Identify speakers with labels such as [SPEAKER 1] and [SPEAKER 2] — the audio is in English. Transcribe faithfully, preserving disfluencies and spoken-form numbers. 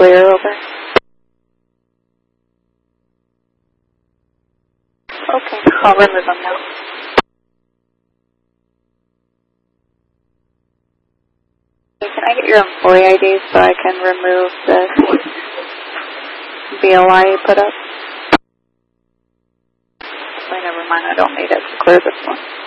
[SPEAKER 1] clear, over. Okay, I'll remove them now. Okay, can I get your employee I D so I can remove this B L I you put up? Wait, never mind, I don't need it to clear this one.